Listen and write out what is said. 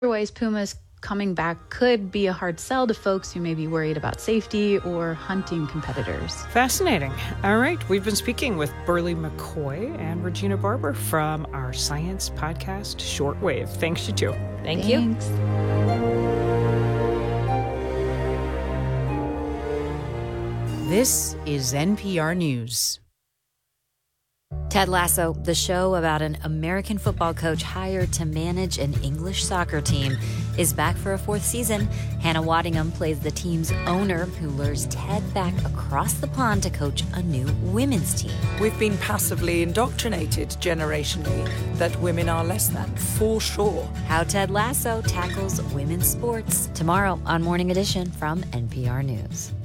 ways pumas coming back could be a hard sell to folks who may be worried about safety or hunting competitors. Fascinating. All right, we've been speaking with Berly McCoy and Regina Barber from our science podcast, Shortwave. Thanks, you two. Thanks. This is NPR News. Ted Lasso, the show about an American football coach hired to manage an English soccer team, is back for a fourth season. Hannah Waddingham plays the team's owner who lures Ted back across the pond to coach a new women's team. We've been passively indoctrinated generationally that women are less than, for sure. How Ted Lasso tackles women's sports. Tomorrow on Morning Edition from NPR News.